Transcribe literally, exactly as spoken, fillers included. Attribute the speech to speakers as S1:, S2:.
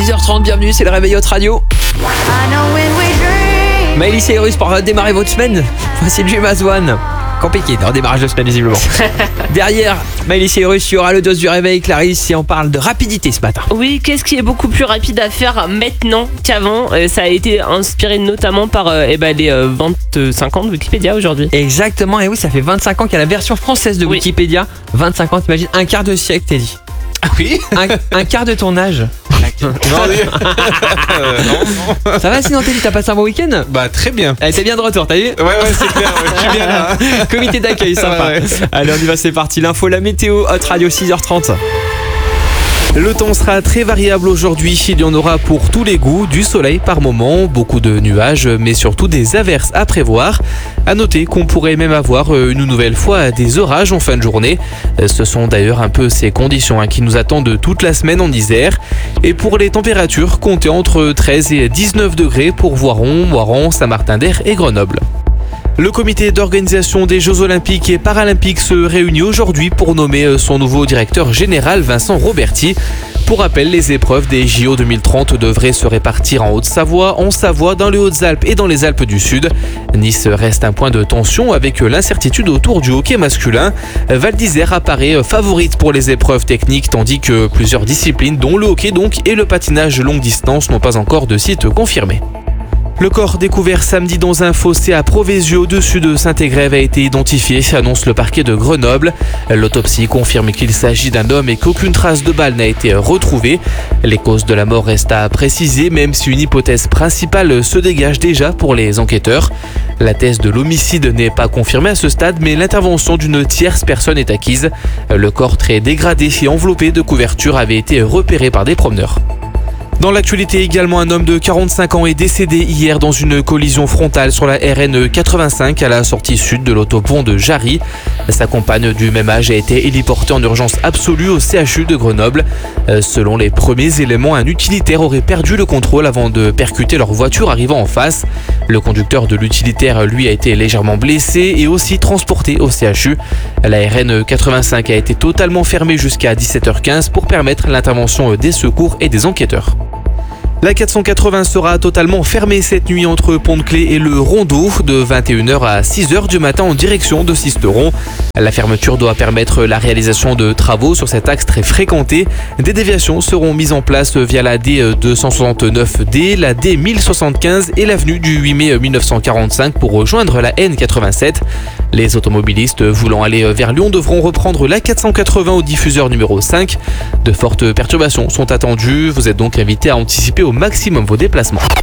S1: six heures trente, bienvenue, c'est le Réveil Hot Radio. Miley Cyrus pour démarrer votre semaine. Voici Jim One. Compliqué dans le démarrage de semaine visiblement. Derrière Miley Cyrus, il y aura le dos du réveil, Clarisse, et on parle de rapidité ce matin.
S2: Oui, qu'est-ce qui est beaucoup plus rapide à faire maintenant qu'avant ? euh, Ça a été inspiré notamment par euh, eh ben, les euh, vingt-cinq ans de Wikipédia aujourd'hui.
S1: Exactement, et oui, ça fait vingt-cinq ans qu'il y a la version française de
S2: Oui.
S1: Wikipédia. vingt-cinq ans, t'imagines, un quart de siècle, t'es dit.
S3: Ah oui.
S1: Un, un quart de ton âge.
S3: Non, mais... euh, non, non.
S1: Ça va sinon, t'es dit, t'as passé un bon week-end ?
S3: Bah très bien.
S1: Elle était bien de retour, t'as vu ?
S3: Ouais ouais c'est clair, ouais, je suis bien là.
S1: Comité d'accueil, sympa.
S3: Ouais, ouais.
S1: Allez, on y va, c'est parti. L'info, la météo, Hot Radio, six heures trente.
S3: Le temps sera très variable aujourd'hui, il y en aura pour tous les goûts, du soleil par moment, beaucoup de nuages, mais surtout des averses à prévoir. À noter qu'on pourrait même avoir une nouvelle fois des orages en fin de journée. Ce sont d'ailleurs un peu ces conditions hein, qui nous attendent toute la semaine en Isère. Et pour les températures, comptez entre treize et dix-neuf degrés pour Voiron, Moiran, Saint-Martin-d'Air et Grenoble. Le comité d'organisation des Jeux Olympiques et Paralympiques se réunit aujourd'hui pour nommer son nouveau directeur général Vincent Roberti. Pour rappel, les épreuves des J O deux mille trente devraient se répartir en Haute-Savoie, en Savoie, dans les Hautes-Alpes et dans les Alpes du Sud. Nice reste un point de tension avec l'incertitude autour du hockey masculin. Val d'Isère apparaît favorite pour les épreuves techniques tandis que plusieurs disciplines, dont le hockey donc et le patinage longue distance, n'ont pas encore de site confirmé. Le corps découvert samedi dans un fossé à Provésio au-dessus de Saint-Égrève a été identifié, annonce le parquet de Grenoble. L'autopsie confirme qu'il s'agit d'un homme et qu'aucune trace de balle n'a été retrouvée. Les causes de la mort restent à préciser, même si une hypothèse principale se dégage déjà pour les enquêteurs. La thèse de l'homicide n'est pas confirmée à ce stade, mais l'intervention d'une tierce personne est acquise. Le corps très dégradé et enveloppé de couverture avait été repéré par des promeneurs. Dans l'actualité également, un homme de quarante-cinq ans est décédé hier dans une collision frontale sur la R N quatre-vingt-cinq à la sortie sud de l'autopont de Jarry. Sa compagne du même âge a été héliportée en urgence absolue au C H U de Grenoble. Selon les premiers éléments, un utilitaire aurait perdu le contrôle avant de percuter leur voiture arrivant en face. Le conducteur de l'utilitaire, lui, a été légèrement blessé et aussi transporté au C H U. La R N quatre-vingt-cinq a été totalement fermée jusqu'à dix-sept heures quinze pour permettre l'intervention des secours et des enquêteurs. La quatre cent quatre-vingts sera totalement fermée cette nuit entre Pont-de-Clé et le Rondeau de vingt et une heures à six heures du matin en direction de Sisteron. La fermeture doit permettre la réalisation de travaux sur cet axe très fréquenté. Des déviations seront mises en place via la D deux cent soixante-neuf D, la D mille soixante-quinze et l'avenue du huit mai mille neuf cent quarante-cinq pour rejoindre la N quatre-vingt-sept. Les automobilistes voulant aller vers Lyon devront reprendre la quatre cent quatre-vingts au diffuseur numéro cinq. De fortes perturbations sont attendues, vous êtes donc invité à anticiper au maximum vos déplacements.